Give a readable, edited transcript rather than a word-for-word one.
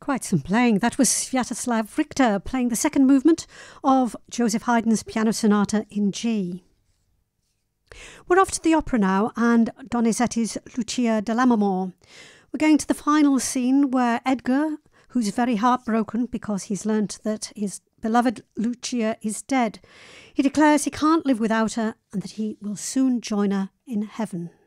Quite some playing. That was Sviatoslav Richter playing the second movement of Joseph Haydn's Piano Sonata in G. We're off to the opera now and Donizetti's Lucia de Lammermoor. We're going to the final scene where Edgar, who's very heartbroken because he's learnt that his beloved Lucia is dead, he declares he can't live without her and that he will soon join her in heaven.